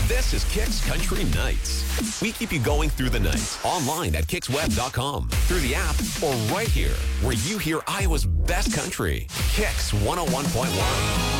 This is Kicks Country Nights. We keep you going through the night. Online at kicksweb.com, through the app, or right here, where you hear Iowa's best country. Kicks 101.1.